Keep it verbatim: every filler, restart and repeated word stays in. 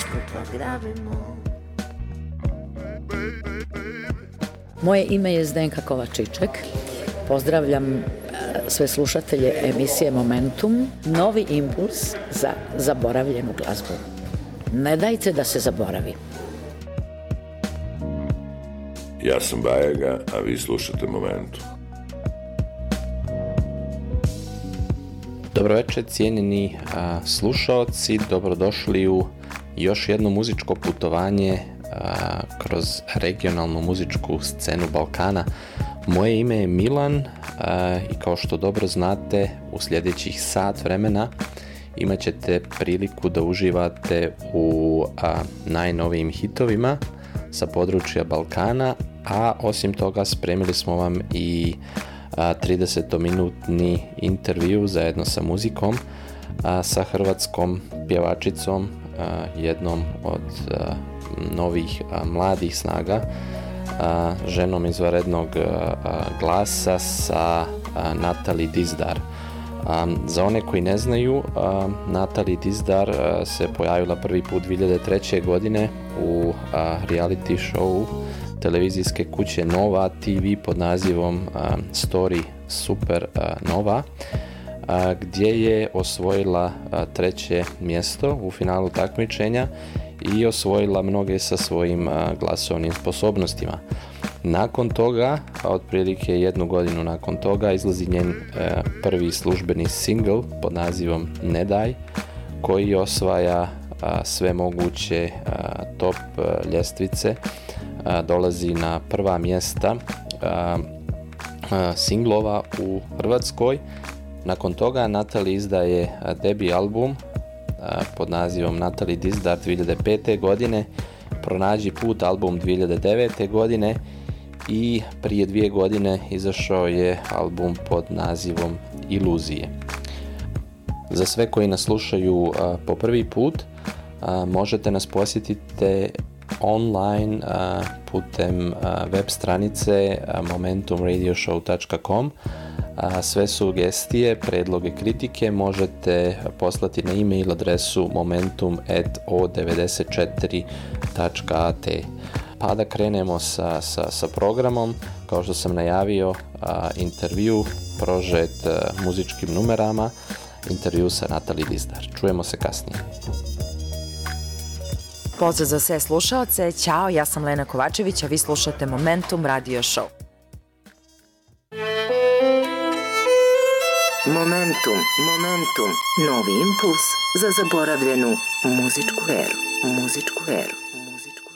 usput odgravimo. Moje ime je Zdenka Kovačiček. Pozdravljam sve slušatelje emisije Momentum, novi impuls za zaboravljenu glazbu. Ne dajte da se zaboravi. Ja sam Bajaga, a vi slušate Momentum. Dobro večer, cijenjeni a, slušaoci, dobrodošli u još jedno muzičko putovanje a, kroz regionalnu muzičku scenu Balkana. Moje ime je Milan a, i kao što dobro znate, u sljedećih sat vremena imat ćete priliku da uživate u a, najnovijim hitovima sa područja Balkana, a osim toga spremili smo vam i tridesetminutni intervju zajedno sa muzikom, a, sa hrvatskom pjevačicom, a, jednom od a, novih a, mladih snaga, a, ženom izvanrednog a, glasa sa a, Natalie Dizdar. A, za one koji ne znaju, a, Natalie Dizdar a, se pojavila prvi put dvije hiljade treće. godine u a, reality showu televizijske kuće Nova T V pod nazivom uh, Story Super uh, Nova, uh, gdje je osvojila uh, treće mjesto u finalu takmičenja i osvojila mnoge sa svojim uh, glasovnim sposobnostima. Nakon toga, otprilike jednu godinu nakon toga, izlazi njen uh, prvi službeni single pod nazivom Ne daj, koji osvaja uh, sve moguće uh, top uh, ljestvice. Dolazi na prva mjesta a, a, singlova u Hrvatskoj. Nakon toga Natalie izdaje debi album a, pod nazivom Natalie Dizdar dvije hiljade pete. godine, Pronađi put album dvije hiljade devete. godine i prije dvije godine izašao je album pod nazivom Iluzije. Za sve koji nas slušaju a, po prvi put, a, možete nas posjetiti online uh, putem uh, web stranice uh, momentum radio show dot com. Uh, sve sugestije, predloge, kritike možete poslati na e-mail adresu momentum at o devedeset četiri dot a t. Pa da krenemo sa, sa, sa programom. Kao što sam najavio, uh, intervju prožet uh, muzičkim numerama, intervju sa Natalie Dizdar. Čujemo se kasnije. Pozdrav za sve slušaoce, ćao, ja sam Lena Kovačević, a vi slušate Momentum Radio Show. Momentum, Momentum, novi impuls za zaboravljenu muzičku eru, muzičku eru.